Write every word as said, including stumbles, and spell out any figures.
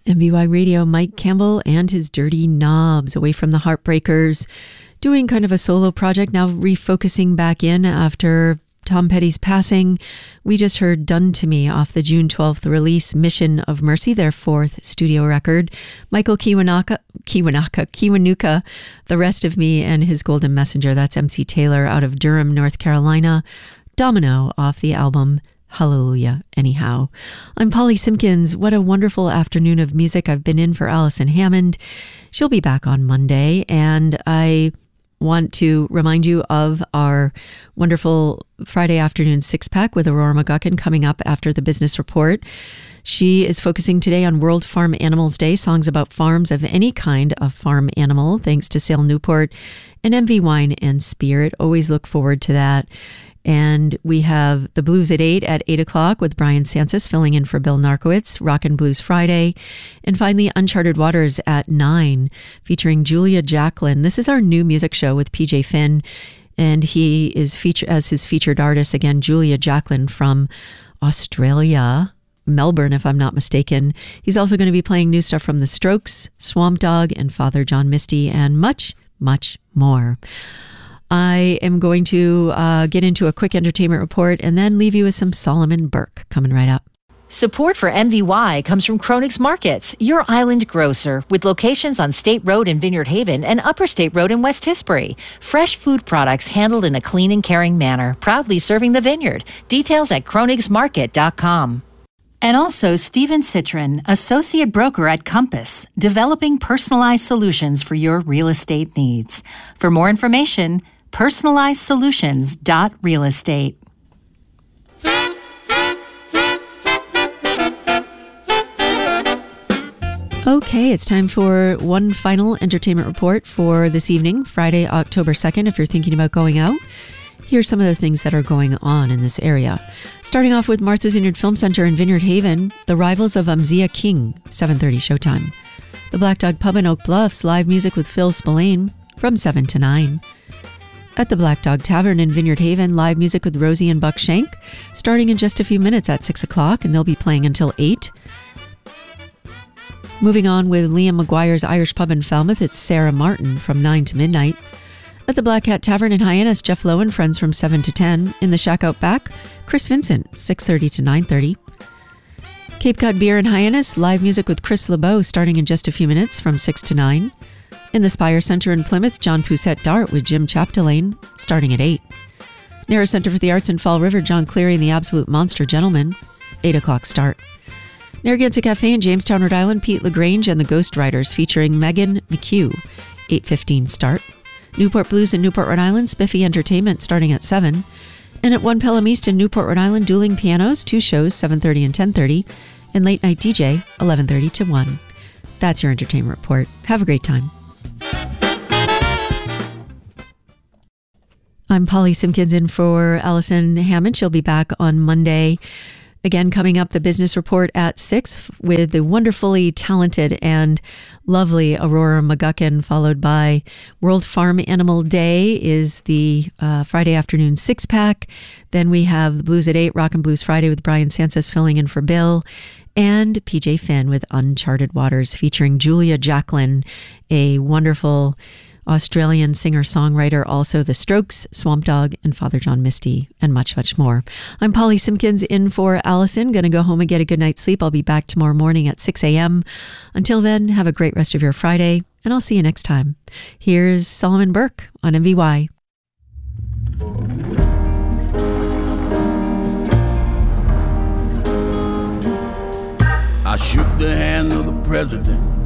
M V Y Radio, Mike Campbell and his Dirty Knobs, away from the Heartbreakers, doing kind of a solo project, now refocusing back in after Tom Petty's passing. We just heard Done to Me off the June twelfth release, Mission of Mercy, their fourth studio record. Michael Kiwanaka, Kiwanaka, Kiwanuka, The Rest of Me and His Golden Messenger. That's M C Taylor out of Durham, North Carolina. Domino off the album Hallelujah Anyhow. I'm Polly Simpkins. What a wonderful afternoon of music I've been in for Alison Hammond. She'll be back on Monday, and I want to remind you of our wonderful Friday afternoon six-pack with Aurora McGuckin coming up after the business report. She is focusing today on World Farm Animals Day, songs about farms of any kind of farm animal, thanks to Sale Newport and M V Wine and Spirit. Always look forward to that. And we have the Blues at eight at eight o'clock with Brian Sansis filling in for Bill Narkowitz, Rockin' Blues Friday. And finally, Uncharted Waters at nine, featuring Julia Jacklin. This is our new music show with P J Finn, and he is featured as his featured artist, again, Julia Jacklin from Australia, Melbourne, if I'm not mistaken. He's also going to be playing new stuff from The Strokes, Swamp Dogg, and Father John Misty, and much, much more. I am going to uh, get into a quick entertainment report and then leave you with some Solomon Burke coming right up. Support for M V Y comes from Kronig's Markets, your island grocer, with locations on State Road in Vineyard Haven and Upper State Road in West Tisbury. Fresh food products handled in a clean and caring manner, proudly serving the vineyard. Details at kronigs market dot com. And also Stephen Citron, associate broker at Compass, developing personalized solutions for your real estate needs. For more information, personalized solutions dot real estate. Okay, it's time for one final entertainment report for this evening, Friday, October second. If you're thinking about going out, here's some of the things that are going on in this area. Starting off with Martha's Vineyard Film Center in Vineyard Haven, The Rivals of Umzia King, seven thirty showtime. The Black Dog Pub in Oak Bluffs, live music with Phil Spillane from seven to nine. At the Black Dog Tavern in Vineyard Haven, live music with Rosie and Buck Shank, starting in just a few minutes at six o'clock, and they'll be playing until eight. Moving on with Liam McGuire's Irish Pub in Falmouth, it's Sarah Martin from nine to midnight. At the Black Cat Tavern in Hyannis, Jeff Lowe and friends from seven to ten. In the Shack Out Back, Chris Vincent, six thirty to nine thirty. Cape Cod Beer in Hyannis, live music with Chris LeBeau starting in just a few minutes from six to nine. In the Spire Center in Plymouth, John Poussette Dart with Jim Chapdelaine, starting at eight. Narrow Center for the Arts in Fall River, John Cleary and the Absolute Monster Gentlemen, eight o'clock start. Narragansett Cafe in Jamestown, Rhode Island, Pete LaGrange and the Ghost Riders featuring Megan McHugh, eight fifteen start. Newport Blues in Newport, Rhode Island, Spiffy Entertainment starting at seven. And at One Pelham East in Newport, Rhode Island, Dueling Pianos, two shows, seven thirty and ten thirty. And Late Night D J, eleven thirty to one. That's your entertainment report. Have a great time. I'm Polly Simpkins in for Alison Hammond. She'll be back on Monday. Again, coming up, the business report at six with the wonderfully talented and lovely Aurora McGuckin, followed by World Farm Animal Day is the uh, Friday afternoon six-pack. Then we have Blues at eight, Rockin' Blues Friday with Brian Sansis filling in for Bill, and P J Finn with Uncharted Waters featuring Julia Jacklin, a wonderful Australian singer-songwriter, also The Strokes, Swamp Dogg, and Father John Misty, and much, much more. I'm Polly Simpkins in for Allison. Going to go home and get a good night's sleep. I'll be back tomorrow morning at six a.m. Until then, have a great rest of your Friday, and I'll see you next time. Here's Solomon Burke on M V Y. I shook the hand of the president